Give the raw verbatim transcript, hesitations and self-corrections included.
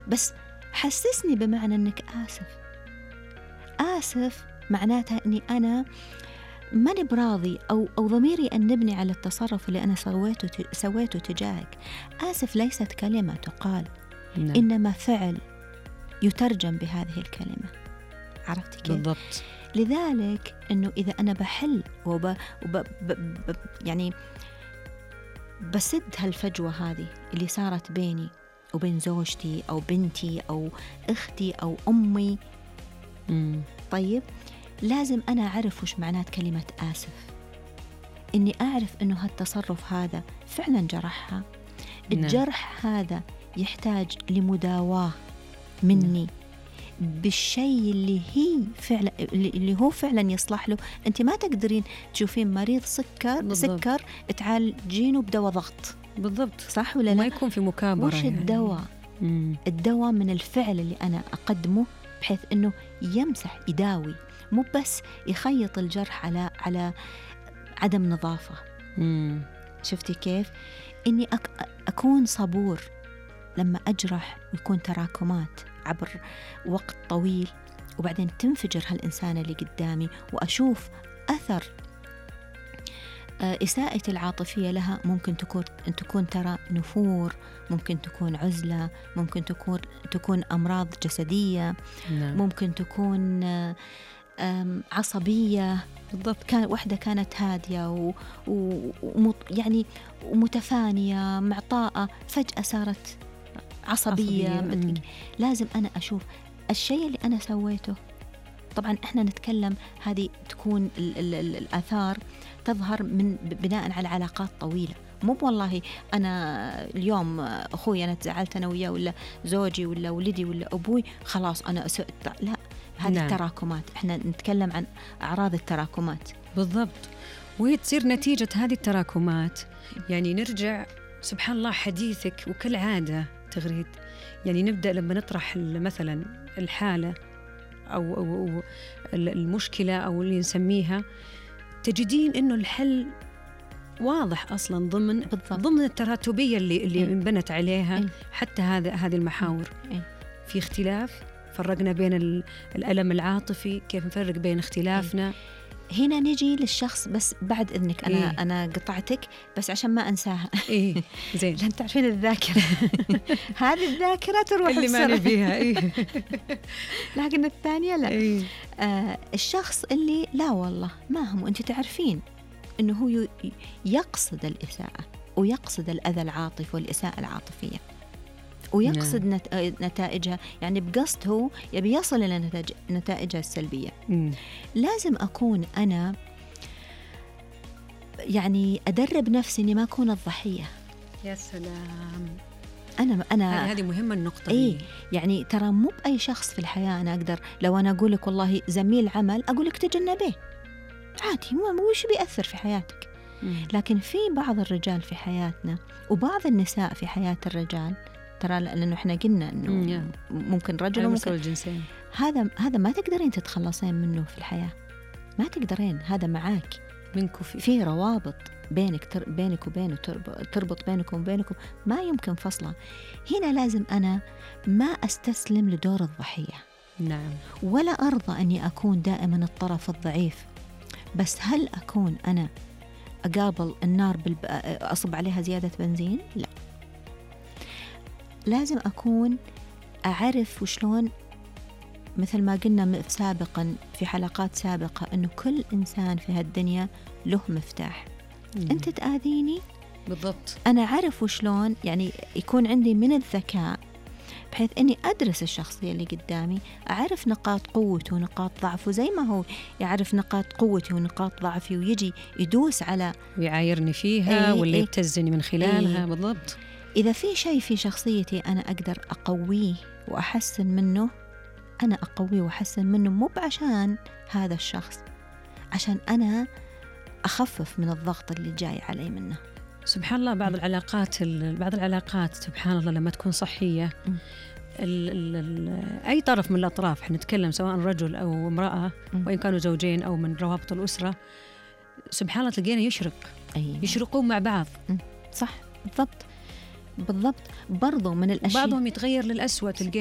بس حسسني بمعنى أنك آسف. آسف معناتها أني أنا ماني براضي أو, أو ضميري أنبني على التصرف اللي أنا سويته, سويته تجاهك. آسف ليست كلمة تقال، نعم. إنما فعل يترجم بهذه الكلمة. عرفتي كيف؟ بالضبط. لذلك أنه إذا أنا بحل وب... وب... ب... ب... يعني بسد هالفجوة هذه اللي صارت بيني وبين زوجتي أو بنتي أو أختي أو أمي، مم. طيب لازم أنا أعرف وش معنات كلمة آسف، إني أعرف إنه هالتصرف هذا فعلا جرحها. الجرح هذا يحتاج لمداواة مني بالشيء اللي هي فعلا اللي هو فعلا يصلح له. أنت ما تقدرين تشوفين مريض سكر بالضبط. سكر تعالجينه بدواء ضغط، بالضبط، صح ولا لا؟ ما يكون في مكابرة. وش يعني. الدواء؟ مم. الدواء من الفعل اللي أنا أقدمه بحيث إنه يمسح يداوي، مو بس يخيط الجرح على على عدم نظافة. مم. شفتي كيف؟ إني أك أكون صبور لما أجرح ويكون تراكمات عبر وقت طويل، وبعدين تنفجر هالإنسان اللي قدامي وأشوف أثر إساءتي العاطفية لها. ممكن تكون تكون ترى نفور، ممكن تكون عزلة، ممكن تكون تكون أمراض جسدية، نعم. ممكن تكون عصبية. بالضبط. كان واحدة كانت هادية و... و... يعني ومتفانية معطاءة، فجأة صارت عصبية, عصبية. لازم أنا أشوف الشيء اللي أنا سويته. طبعا إحنا نتكلم هذه تكون ال... ال... ال... الآثار تظهر من بناء على علاقات طويلة، مو والله أنا اليوم أخوي أنا تزعلت أنا وياه ولا زوجي ولا ولدي ولا أبوي خلاص أنا أسأت. لا، هذه نعم. التراكمات، إحنا نتكلم عن أعراض التراكمات. بالضبط. وهي تصير نتيجة هذه التراكمات. يعني نرجع سبحان الله حديثك وكالعادة تغريد، يعني نبدأ لما نطرح مثلا الحالة أو, أو, أو المشكلة أو اللي نسميها، تجدين إنه الحل واضح أصلا ضمن بالضبط. ضمن التراتبية اللي اللي انبنت عليها إيه؟ حتى هذا هذه المحاور. إيه؟ في اختلاف، فرقنا بين الألم العاطفي، كيف نفرق بين اختلافنا. إيه؟ هنا نجي للشخص، بس بعد إذنك أنا إيه؟ أنا قطعتك بس عشان ما أنساها. إيه زين. لأن تعرفين الذاكرة هذه الذاكرة تروح اللي ما نبيها. إيه؟ لكن الثانية لا. إيه؟ آه الشخص اللي لا والله ما هم، أنت تعرفين إنه هو يقصد الإساءة ويقصد الأذى العاطفي والإساءة العاطفية ويقصد نعم. نتائجها، يعني بقصد هو يبي يصل إلى نتائجها السلبية. م. لازم أكون أنا يعني أدرب نفسي إني ما أكون الضحية. يا سلام. أنا أنا هذه مهمة النقطة إيه دي. يعني ترى مو بأي شخص في الحياة أنا أقدر لو أنا أقول لك والله زميل عمل أقول لك تجنبيه عادي، مو وش بيأثر في حياتك. م. لكن في بعض الرجال في حياتنا وبعض النساء في حياة الرجال، ترى لأنه إحنا قلنا إنه ممكن رجل وممكن الجنسين، هذا هذا ما تقدرين تتخلصين منه في الحياة، ما تقدرين، هذا معاك منكم في, في روابط بينك تر بينك وبينه تربط بينكم وبينكم ما يمكن فصلها. هنا لازم أنا ما أستسلم لدور الضحية. نعم. ولا أرضى أني أكون دائما الطرف الضعيف. بس هل أكون أنا أقابل النار بالب... أصب عليها زيادة بنزين؟ لا، لازم أكون أعرف وشلون، مثل ما قلنا سابقا في حلقات سابقة، أنه كل إنسان في هالدنيا له مفتاح. مم. أنت تآذيني، بالضبط، أنا أعرف وشلون، يعني يكون عندي من الذكاء بحيث أني أدرس الشخصية اللي قدامي، أعرف نقاط قوته ونقاط ضعفه زي ما هو يعرف نقاط قوتي ونقاط ضعفي، ويجي يدوس على ويعايرني فيها أي ولا أي يبتزني من خلالها. أي بالضبط. إذا في شيء في شخصيتي أنا أقدر أقويه وأحسن منه، أنا أقويه وأحسن منه، مو بعشان هذا الشخص، عشان أنا أخفف من الضغط اللي جاي علي منه. سبحان الله. بعض العلاقات بعض العلاقات سبحان الله لما تكون صحية، ال ال ال أي طرف من الأطراف، احنا نتكلم سواء رجل أو امرأة، وإن كانوا زوجين أو من روابط الأسرة، سبحان الله تلقينا يشرق، أيه. يشرقون مع بعض. صح، بالضبط. بالضبط. برضو من الأشياء بعضهم يتغير للأسوأ، تلقى